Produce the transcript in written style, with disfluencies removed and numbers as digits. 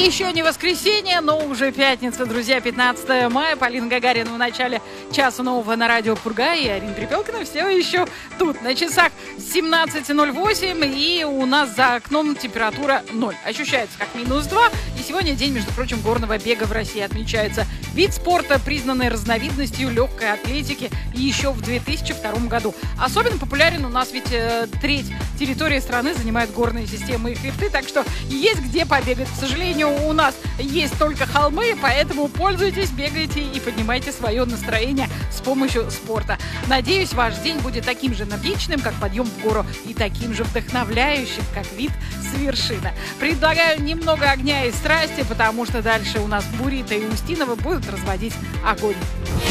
Еще не воскресенье, но уже пятница, друзья, 15 мая. Полина Гагарина в начале часа нового на радио Пурга и Арина Припелкина все еще тут. На часах 17:08, и у нас за окном температура 0. Ощущается как -2. И сегодня день, между прочим, горного бега в России отмечается. Вид спорта, признанный разновидностью легкой атлетики еще в 2002 году. Особенно популярен у нас, ведь треть территории страны занимают горные системы и хребты, так что есть где побегать. К сожалению, у нас есть только холмы, поэтому пользуйтесь, бегайте и поднимайте свое настроение с помощью спорта. Надеюсь, ваш день будет таким же энергичным, как подъем в гору, и таким же вдохновляющим, как вид с вершины. Предлагаю немного огня и страсти, потому что дальше у нас Бурита и Устинова будут разводить огонь.